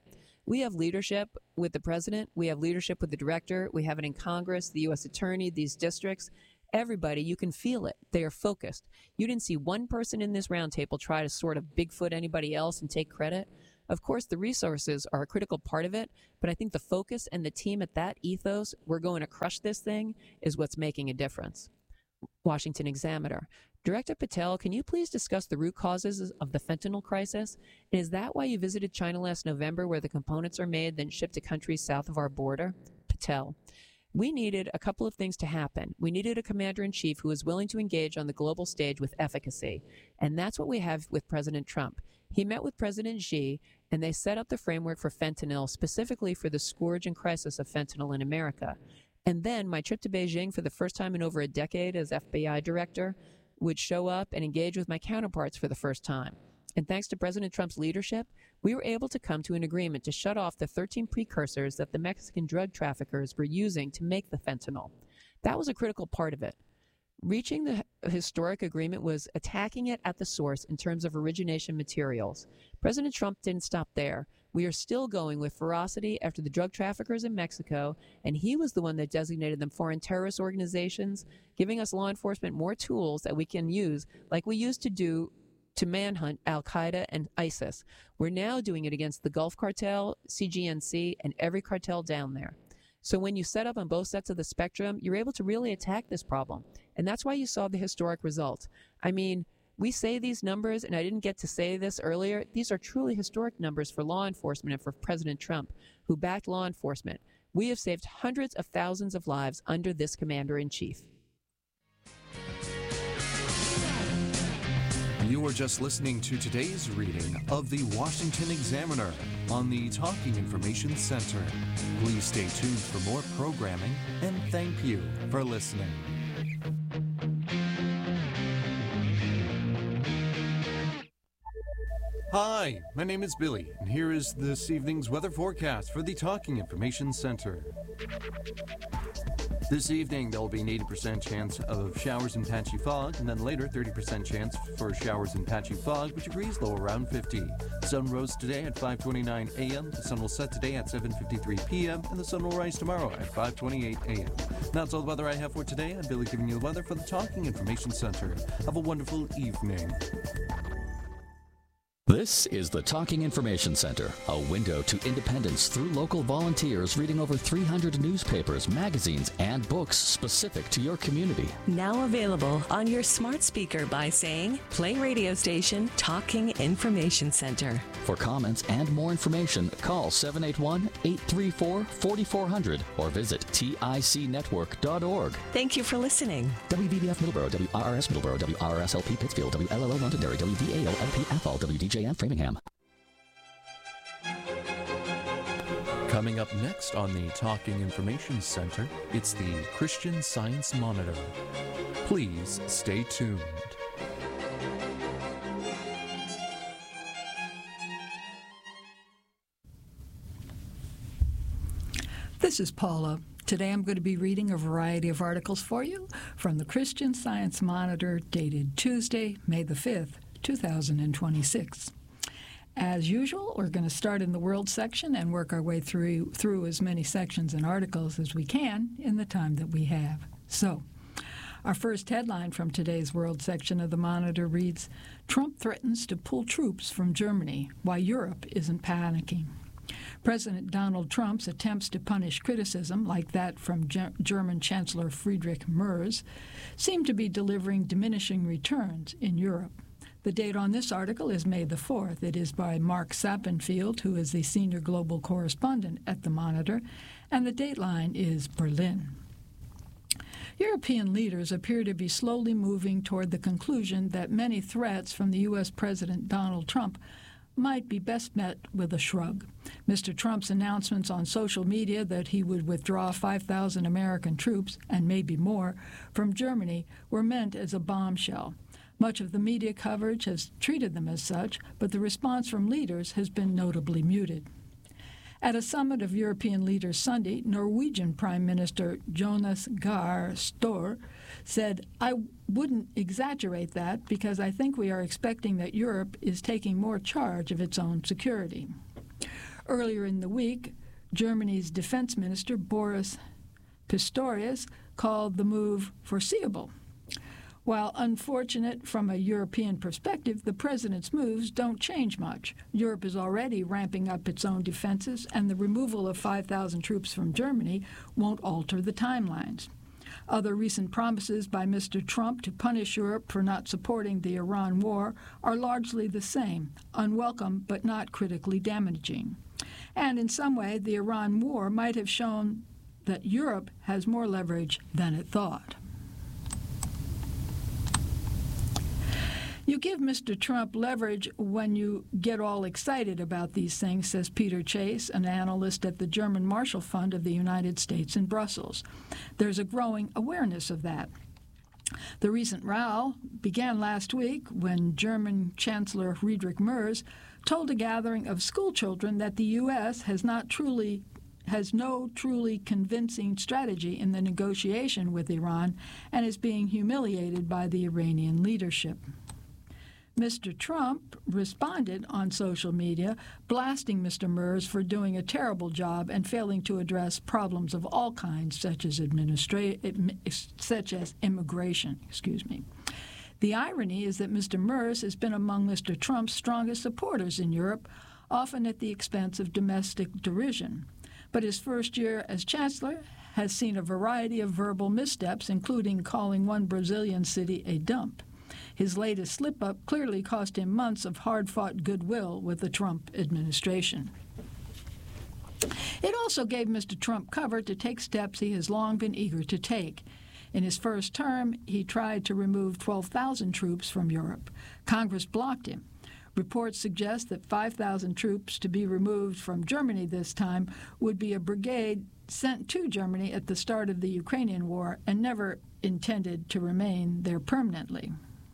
[SPEAKER 1] We have leadership with the president. We have leadership with the director. We have it in Congress, the U S attorney, these districts. Everybody, you can feel it. They are focused. You didn't see one person in this roundtable try to sort of Bigfoot anybody else and take credit. Of course, the resources are a critical part of it, but I think the focus and the team at that ethos, we're going to crush this thing, is what's making a difference. Washington Examiner. Director Patel, can you please discuss the root causes of the fentanyl crisis? And is that why you visited China last November, where the components are made, then shipped to countries south of our border? Patel. We needed a couple of things to happen. We needed a commander-in-chief who was willing to engage on the global stage with efficacy. And that's what we have with President Trump. He met with President Xi, and they set up the framework for fentanyl, specifically for the scourge and crisis of fentanyl in America. And then my trip to Beijing for the first time in over a decade as F B I director would show up and engage with my counterparts for the first time. And thanks to President Trump's leadership, we were able to come to an agreement to shut off the thirteen precursors that the Mexican drug traffickers were using to make the fentanyl. That was a critical part of it. Reaching the historic agreement was attacking it at the source in terms of origination materials. President Trump didn't stop there. We are still going with ferocity after the drug traffickers in Mexico, and he was the one that designated them foreign terrorist organizations, giving us law enforcement more tools that we can use, like we used to do to manhunt Al-Qaeda and ISIS. We're now doing it against the Gulf Cartel, C G N C, and every cartel down there. So when you set up on both sets of the spectrum, you're able to really attack this problem. And that's why you saw the historic results. I mean, we say these numbers, and I didn't get to say this earlier, these are truly historic numbers for law enforcement and for President Trump, who backed law enforcement. We have saved hundreds of thousands of lives under this commander-in-chief.
[SPEAKER 2] You were just listening to today's reading of the Washington Examiner on the Talking Information Center. Please stay tuned for more programming, and thank you for listening. Hi, my name is Billy, and here is this evening's weather forecast for the Talking Information Center. This evening, there will be an eighty percent chance of showers and patchy fog, and then later, thirty percent chance for showers and patchy fog, with degrees low around fifty. The sun rose today at five twenty-nine a.m., the sun will set today at seven fifty-three p.m., and the sun will rise tomorrow at five twenty-eight a.m. That's all the weather I have for today. I'm Billy giving you the weather for the Talking Information Center. Have a wonderful evening.
[SPEAKER 3] This is the Talking Information Center, a window to independence through local volunteers reading over three hundred newspapers, magazines, and books specific to your community.
[SPEAKER 4] Now available on your smart speaker by saying, play radio station Talking Information Center.
[SPEAKER 3] For comments and more information, call seven eight one, eight three four, four four zero zero or visit tic network dot org.
[SPEAKER 4] Thank you for listening.
[SPEAKER 3] W B B F Middleborough, W R R S Middleborough, W R R S L P Pittsfield, W L L O Londonderry, W V A O L P Athol, W D J M Framingham.
[SPEAKER 2] Coming up next on the Talking Information Center, it's the Christian Science Monitor. Please stay tuned.
[SPEAKER 5] This is Paula. Today I'm going to be reading a variety of articles for you from the Christian Science Monitor, dated Tuesday, May the fifth, two thousand twenty-six. As usual, we're going to start in the World section and work our way through, through as many sections and articles as we can in the time that we have. So, our first headline from today's World section of the Monitor reads, Trump threatens to pull troops from Germany, why Europe isn't panicking. President Donald Trump's attempts to punish criticism, like that from Ge- German Chancellor Friedrich Merz, seem to be delivering diminishing returns in Europe. The date on this article is May the fourth. It is by Mark Sappenfield, who is the senior global correspondent at the Monitor, and the dateline is Berlin. European leaders appear to be slowly moving toward the conclusion that many threats from the U S President Donald Trump might be best met with a shrug. Mister Trump's announcements on social media that he would withdraw five thousand American troops, and maybe more, from Germany were meant as a bombshell. Much of the media coverage has treated them as such, but the response from leaders has been notably muted. At a summit of European leaders Sunday, Norwegian Prime Minister Jonas Gahr Støre said, I wouldn't exaggerate that because I think we are expecting that Europe is taking more charge of its own security. Earlier in the week, Germany's defense minister, Boris Pistorius, called the move foreseeable. While unfortunate from a European perspective, the president's moves don't change much. Europe is already ramping up its own defenses, and the removal of five thousand troops from Germany won't alter the timelines. Other recent promises by Mister Trump to punish Europe for not supporting the Iran war are largely the same, unwelcome but not critically damaging. And in some way, the Iran war might have shown that Europe has more leverage than it thought. You give Mister Trump leverage when you get all excited about these things, says Peter Chase, an analyst at the German Marshall Fund of the United States in Brussels. There's a growing awareness of that. The recent row began last week when German Chancellor Friedrich Merz told a gathering of schoolchildren that the U S has not truly has no truly convincing strategy in the negotiation with Iran and is being humiliated by the Iranian leadership. Mister Trump responded on social media, blasting Mister Merz for doing a terrible job and failing to address problems of all kinds, such as administra- such as immigration. Excuse me. The irony is that Mister Merz has been among Mister Trump's strongest supporters in Europe, often at the expense of domestic derision. But his first year as chancellor has seen a variety of verbal missteps, including calling one Brazilian city a dump. His latest slip-up clearly cost him months of hard-fought goodwill with the Trump administration. It also gave Mister Trump cover to take steps he has long been eager to take. In his first term, he tried to remove twelve thousand troops from Europe. Congress blocked him. Reports suggest that five thousand troops to be removed from Germany this time would be a brigade sent to Germany at the start of the Ukrainian war and never intended to remain there permanently.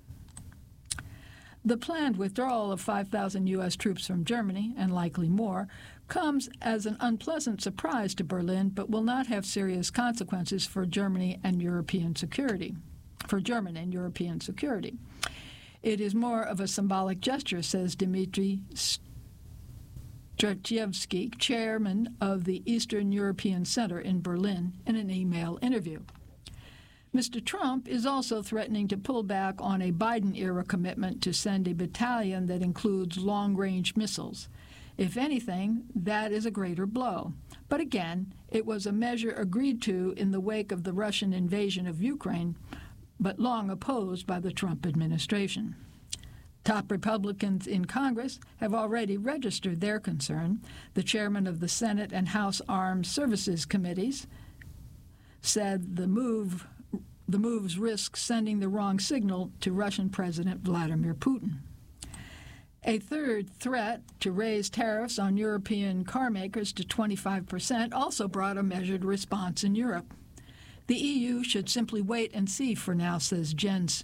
[SPEAKER 5] The planned withdrawal of five thousand U S troops from Germany, and likely more, comes as an unpleasant surprise to Berlin, but will not have serious consequences for Germany and European security. For German and European security. It is more of a symbolic gesture, says Dmitry Strachevsky, chairman of the Eastern European Center in Berlin, in an email interview. Mister Trump is also threatening to pull back on a Biden-era commitment to send a battalion that includes long-range missiles. If anything, that is a greater blow. But again, it was a measure agreed to in the wake of the Russian invasion of Ukraine, but long opposed by the Trump administration. Top Republicans in Congress have already registered their concern. The chairman of the Senate and House Armed Services Committees said the move The moves risk sending the wrong signal to Russian President Vladimir Putin. A third threat to raise tariffs on European car makers to twenty-five percent also brought a measured response in Europe. The E U should simply wait and see for now, says Jens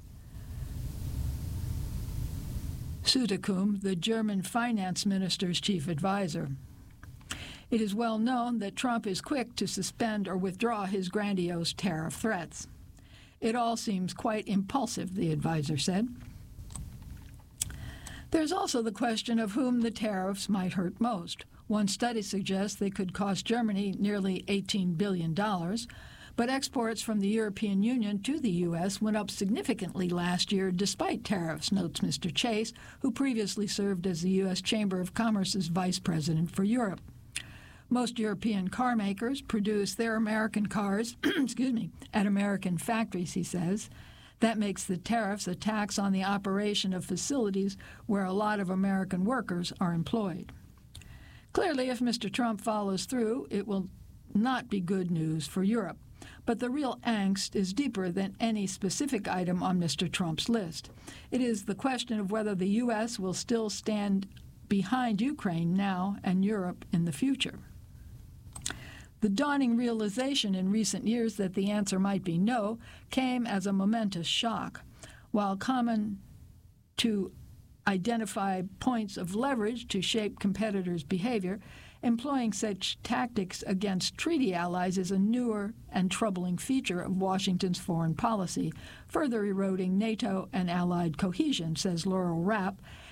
[SPEAKER 5] Südekum, the German finance minister's chief advisor. It is well known that Trump is quick to suspend or withdraw his grandiose tariff threats. It all seems quite impulsive, the advisor said. There's also the question of whom the tariffs might hurt most. One study suggests they could cost Germany nearly eighteen billion dollars, but exports from the European Union to the U S went up significantly last year despite tariffs, notes Mister Chase, who previously served as the U S Chamber of Commerce's vice president for Europe. Most European car makers produce their American cars excuse me, at American factories, he says. That makes the tariffs a tax on the operation of facilities where a lot of American workers are employed. Clearly, if Mister Trump follows through, it will not be good news for Europe. But the real angst is deeper than any specific item on Mister Trump's list. It is the question of whether the U S will still stand behind Ukraine now and Europe in the future. The dawning realization in recent years that the answer might be no came as a momentous shock. While common to identify points of leverage to shape competitors' behavior, employing such tactics against treaty allies is a newer and troubling feature of Washington's foreign policy, further eroding NATO and allied cohesion, says Laurel Rapp,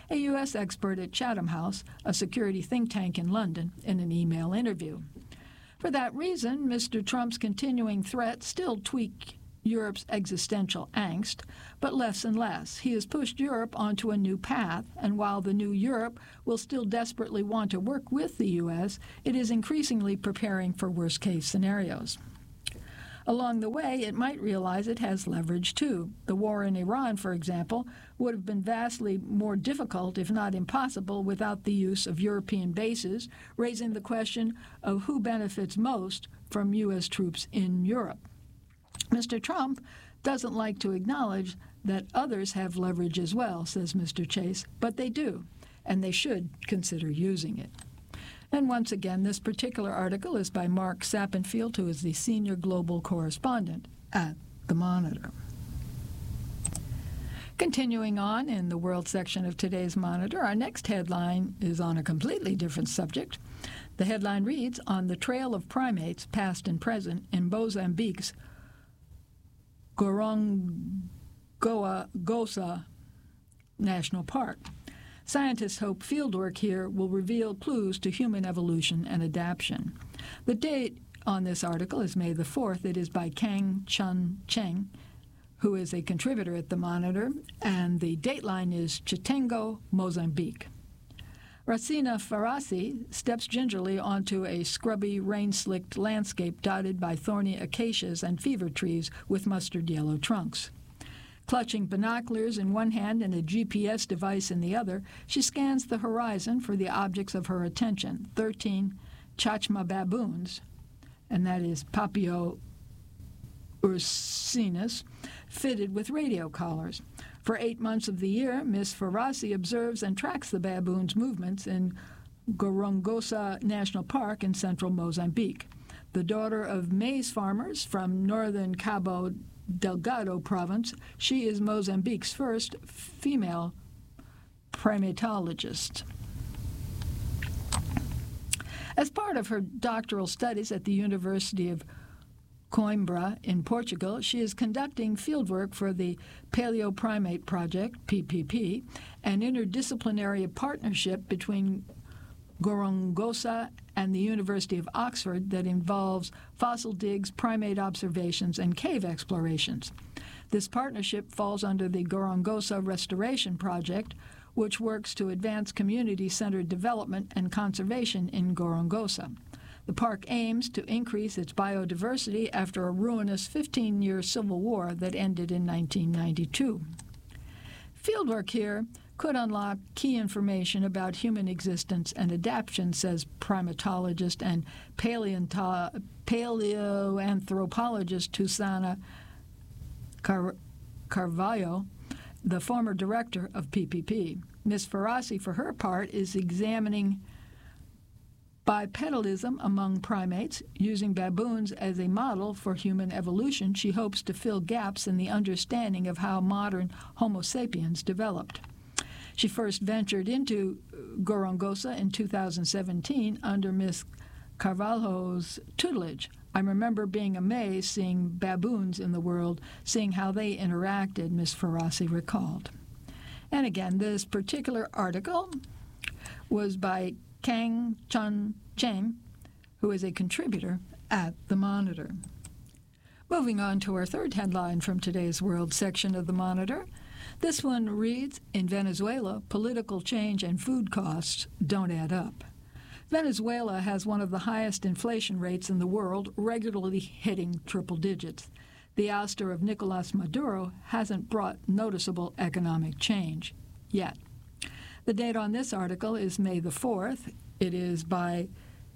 [SPEAKER 5] a U S expert at Chatham House, a security think tank in London, in an email interview. For that reason, Mister Trump's continuing threats still tweak Europe's existential angst, but less and less. He has pushed Europe onto a new path, and while the new Europe will still desperately want to work with the U S, it is increasingly preparing for worst-case scenarios. Along the way, it might realize it has leverage, too. The war in Iran, for example, would have been vastly more difficult, if not impossible, without the use of European bases, raising the question of who benefits most from U S troops in Europe. Mister Trump doesn't like to acknowledge that others have leverage as well, says Mister Chase, but they do, and they should consider using it. And once again, this particular article is by Mark Sappenfield, who is the senior global correspondent at The Monitor. Continuing on in the world section of today's Monitor, our next headline is on a completely different subject. The headline reads, "On the Trail of Primates, Past and Present, in Mozambique's Gorongosa National Park. Scientists hope fieldwork here will reveal clues to human evolution and adaptation." The date on this article is May the fourth. It is by Kang Chun Cheng, who is a contributor at The Monitor, and the dateline is Chitengo, Mozambique. Racina Farasi steps gingerly onto a scrubby, rain-slicked landscape dotted by thorny acacias and fever trees with mustard-yellow trunks. Clutching binoculars in one hand and a G P S device in the other, she scans the horizon for the objects of her attention, thirteen Chachma baboons, and that is Papio ursinus, fitted with radio collars. For eight months of the year, Miss Farasi observes and tracks the baboons' movements in Gorongosa National Park in central Mozambique. The daughter of maize farmers from northern Cabo Delgado province, she is Mozambique's first female primatologist. As part of her doctoral studies at the University of Coimbra in Portugal, she is conducting fieldwork for the Paleoprimate Project, P P P, an interdisciplinary partnership between Gorongosa and the University of Oxford that involves fossil digs, primate observations, and cave explorations. This partnership falls under the Gorongosa Restoration Project, which works to advance community-centered development and conservation in Gorongosa. The park aims to increase its biodiversity after a ruinous fifteen-year civil war that ended in nineteen ninety-two. Fieldwork here could unlock key information about human existence and adaptation, says primatologist and paleonto- paleoanthropologist Susana Car- Carvalho, the former director of P P P. Miss Farasi, for her part, is examining bipedalism among primates. Using baboons as a model for human evolution, she hopes to fill gaps in the understanding of how modern Homo sapiens developed. She first ventured into Gorongosa in two thousand seventeen under Miss Carvalho's tutelage. I remember being amazed seeing baboons in the world, seeing how they interacted, Miss Farasi recalled. And again, this particular article was by Kang Chun Cheng, who is a contributor at The Monitor. Moving on to our third headline from today's World section of The Monitor. This one reads, "In Venezuela, political change and food costs don't add up." Venezuela has one of the highest inflation rates in the world, regularly hitting triple digits. The ouster of Nicolas Maduro hasn't brought noticeable economic change yet. The date on this article is May the fourth. It is by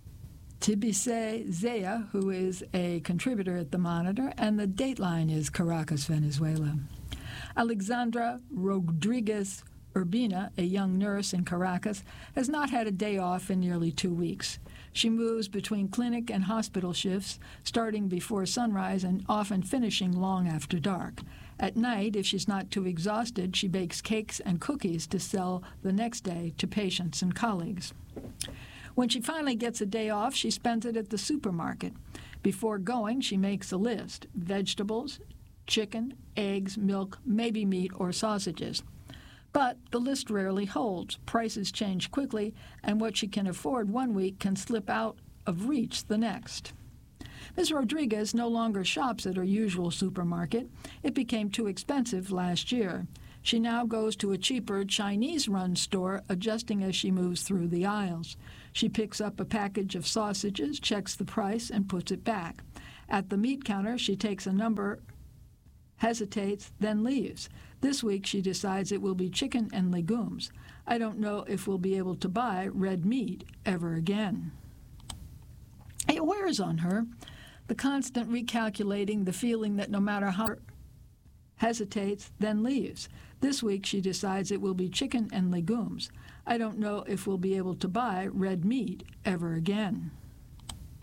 [SPEAKER 5] Tibise Zaya, who is a contributor at The Monitor, and the dateline is Caracas, Venezuela. Alexandra Rodriguez Urbina, a young nurse in Caracas, has not had a day off in nearly two weeks. She moves between clinic and hospital shifts, starting before sunrise and often finishing long after dark. At night, if she's not too exhausted, she bakes cakes and cookies to sell the next day to patients and colleagues. When she finally gets a day off, she spends it at the supermarket. Before going, she makes a list: vegetables, chicken, eggs, milk, maybe meat or sausages. But the list rarely holds. Prices change quickly, and what she can afford one week can slip out of reach the next. Miz Rodriguez no longer shops at her usual supermarket. It became too expensive last year. She now goes to a cheaper Chinese-run store, adjusting as she moves through the aisles. She picks up a package of sausages, checks the price, and puts it back. At the meat counter, she takes a number, hesitates, then leaves. This week, she decides it will be chicken and legumes. I don't know if we'll be able to buy red meat ever again. It wears on her, the constant recalculating, the feeling that no matter how hesitates, then leaves. This week, she decides it will be chicken and legumes. I don't know if we'll be able to buy red meat ever again.